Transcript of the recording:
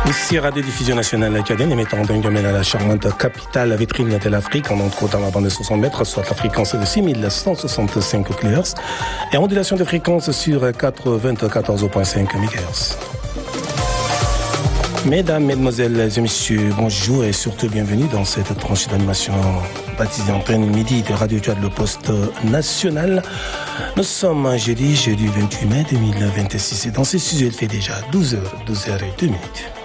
Ici, Radio Diffusion Nationale Acadienne, émettant d'un gamel à la charmante capitale vitrine de l'Afrique, en entre autres dans la bande de 60 mètres, soit la fréquence de 6165 kHz, et en modulation de fréquence sur 94.5 MHz. Mesdames, Mesdemoiselles et Messieurs, bonjour et surtout bienvenue dans cette tranche d'animation baptisée en plein midi de Radio Tchad, le poste national. Nous sommes jeudi 28 mai 2026 et dans ce studio il fait déjà 12h02 minutes.